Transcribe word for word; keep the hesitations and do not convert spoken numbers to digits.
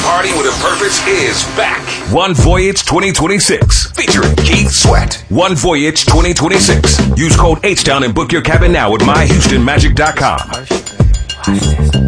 Party with a Purpose is back. One Voyage twenty twenty-six, featuring Keith Sweat. One Voyage twenty twenty-six. Use code H-Town and book your cabin now at my houston magic dot com.